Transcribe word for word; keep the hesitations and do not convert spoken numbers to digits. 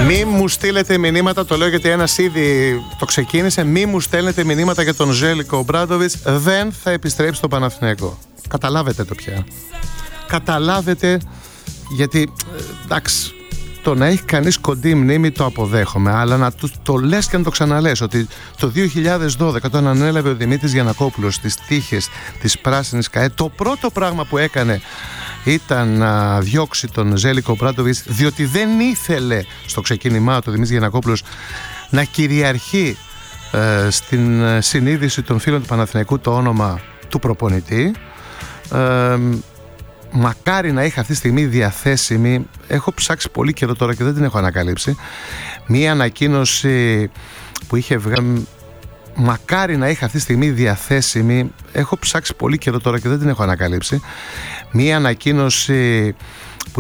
Μη μου στείλετε μηνύματα, το λέω γιατί ένας ήδη το ξεκίνησε. Μη μου στέλνετε μηνύματα για τον Ζέλικο Ομπράντοβιτς. Δεν θα επιστρέψει στο Παναθηναϊκό. Καταλάβετε το πια. Καταλάβετε, γιατί εντάξει, το να έχει κανείς κοντή μνήμη το αποδέχομαι, αλλά να το, το λες και να το ξαναλες ότι το δύο χιλιάδες δώδεκα, όταν ανέλαβε ο Δημήτρης Γιαννακόπουλος στις τύχες της Πράσινης ΚΑΕ, το πρώτο πράγμα που έκανε ήταν να διώξει τον Ζέλικο Ομπράντοβιτς, διότι δεν ήθελε στο ξεκίνημά του ο Δημήτρης Γιαννακόπουλος να κυριαρχεί ε, στην συνείδηση των φίλων του Παναθηναϊκού το όνομα του προπονητή. ε, Μακάρι να είχα αυτή τη στιγμή διαθέσιμη, έχω ψάξει πολύ καιρό τώρα και δεν την έχω ανακαλύψει, μία ανακοίνωση που είχε βγάλει. Μακάρι να είχα αυτή τη στιγμή διαθέσιμη, έχω ψάξει πολύ καιρό τώρα και δεν την έχω ανακαλύψει, μία ανακοίνωση